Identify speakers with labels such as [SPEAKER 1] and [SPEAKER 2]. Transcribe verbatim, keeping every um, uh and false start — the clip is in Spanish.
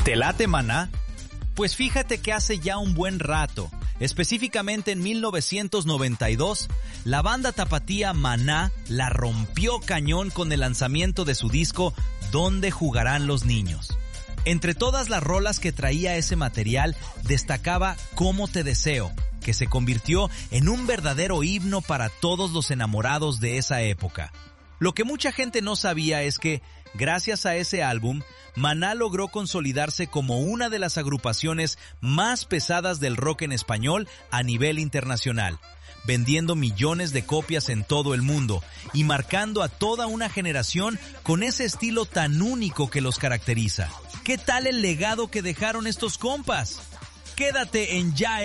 [SPEAKER 1] ¿Te late Maná? Pues fíjate que hace ya un buen rato, específicamente en mil novecientos noventa y dos, la banda tapatía Maná la rompió cañón con el lanzamiento de su disco ¿Dónde jugarán los niños? Entre todas las rolas que traía ese material, destacaba Cómo te deseo, que se convirtió en un verdadero himno para todos los enamorados de esa época. Lo que mucha gente no sabía es que, gracias a ese álbum, Maná logró consolidarse como una de las agrupaciones más pesadas del rock en español a nivel internacional, vendiendo millones de copias en todo el mundo y marcando a toda una generación con ese estilo tan único que los caracteriza. ¿Qué tal el legado que dejaron estos compas? Quédate en Ya